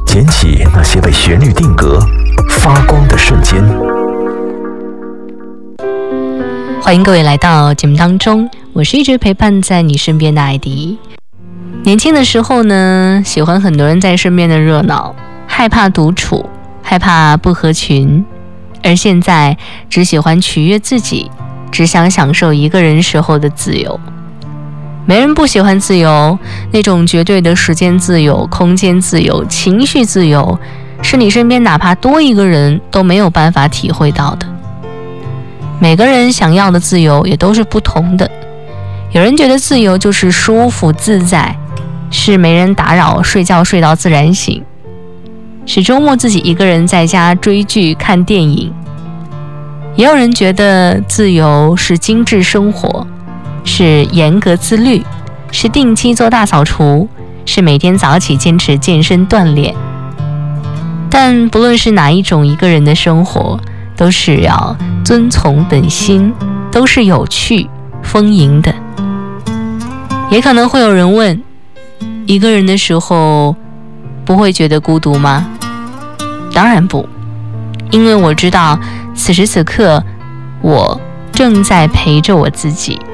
捡起那些被旋律定格、发光的瞬间。 欢迎各位来到节目当中，我是一直陪伴在你身边的艾迪。年轻的时候呢，喜欢很多人在身边的热闹，害怕独处，害怕不合群，而现在只喜欢取悦自己，只想享受一个人时候的自由。没人不喜欢自由，那种绝对的时间自由、空间自由、情绪自由，是你身边哪怕多一个人都没有办法体会到的。每个人想要的自由也都是不同的，有人觉得自由就是舒服自在，是没人打扰，睡觉睡到自然醒，是周末自己一个人在家追剧看电影。也有人觉得自由是精致生活，是严格自律，是定期做大扫除，是每天早起坚持健身锻炼。但不论是哪一种一个人的生活，都是要遵从本心，都是有趣丰盈的。也可能会有人问，一个人的时候不会觉得孤独吗？当然不，因为我知道此时此刻我正在陪着我自己。